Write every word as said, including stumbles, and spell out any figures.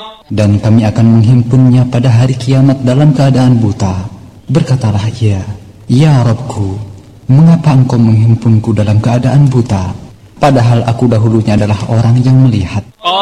dan kami akan menghimpunnya pada hari kiamat dalam keadaan buta. Berkatalah ia, Ya Rabbku, mengapa engkau menghimpunku dalam keadaan buta, padahal aku dahulunya adalah orang yang melihat?